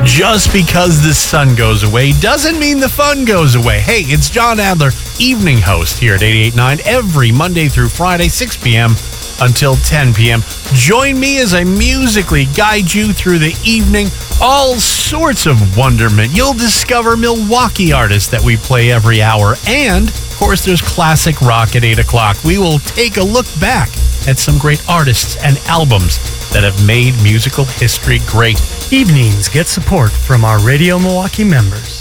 Just because the sun goes away doesn't mean the fun goes away. Hey, it's John Adler, evening host here at 88.9 every Monday through Friday, 6 p.m. until 10 p.m. Join me as I musically guide you through the evening. All sorts of wonderment. You'll discover Milwaukee artists that we play every hour. And, of course, there's classic rock at 8 o'clock. We will take a look back at some great artists and albums that have made musical history great. Evenings get support from our Radio Milwaukee members.